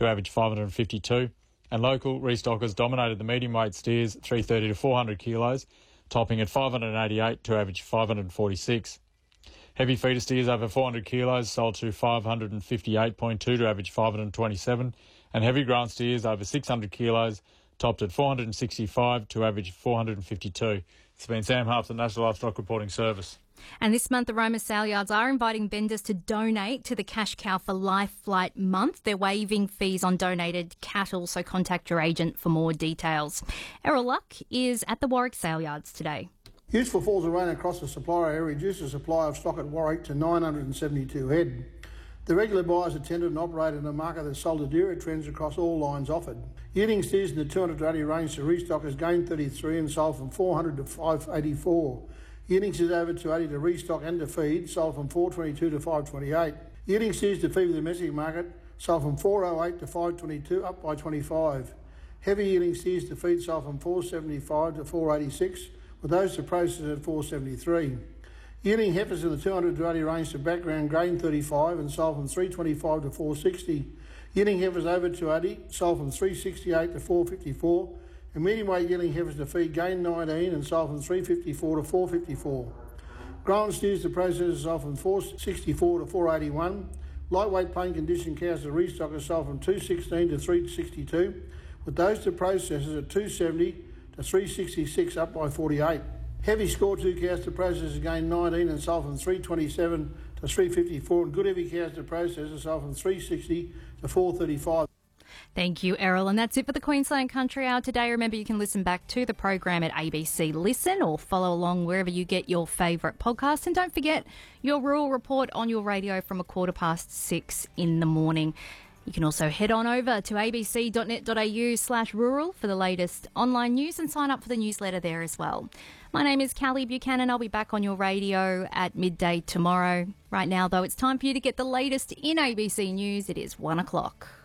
to average 552. And local restockers dominated the medium weight steers 330 to 400 kilos, topping at 588 to average 546. Heavy feeder steers over 400 kilos sold to 558.2 to average 527, and heavy ground steers over 600 kilos topped at 465 to average 452. It's been Sam Harps, the National Livestock Reporting Service. And this month, Aroma Sale Yards are inviting vendors to donate to the Cash Cow for Life Flight Month. They're waiving fees on donated cattle, so contact your agent for more details. Errol Luck is at the Warwick Sale Yards today. Useful falls of rain across the supplier area reduced the supply of stock at Warwick to 972 head. The regular buyers attended and operated in a market that sold the dearer trends across all lines offered. Yielding steers in the 200 to 80 range to restockers gained 33 and sold from 400 to 584. Yielding steers over 280 to restock and to feed sold from 422 to 528. Yielding steers to feed the domestic market sold from 408 to 522, up by 25. Heavy yielding steers to feed sold from 475 to 486, with those to process at 473. Yielding heifers in the 200 to 80 range to background gained 35 and sold from 325 to 460. Yielding heifers over 280 sold from 368 to 454. And medium weight yielding heifers to feed gained 19 and sold from 354 to 454. Grown steers to processors sold from 464 to 481. Lightweight plain condition cows to restockers sold from 216 to 362, with those to processors at 270 to 366, up by 48. Heavy score 2 cows to processors gained 19 and sold from 327 to 354, and good heavy cows to processors sold from 360 to 435. Thank you, Errol. And that's it for the Queensland Country Hour today. Remember, you can listen back to the program at ABC Listen or follow along wherever you get your favourite podcasts. And don't forget your rural report on your radio from 6:15 in the morning. You can also head on over to abc.net.au/rural for the latest online news and sign up for the newsletter there as well. My name is Callie Buchanan. I'll be back on your radio at midday tomorrow. Right now, though, it's time for you to get the latest in ABC News. It is 1 o'clock.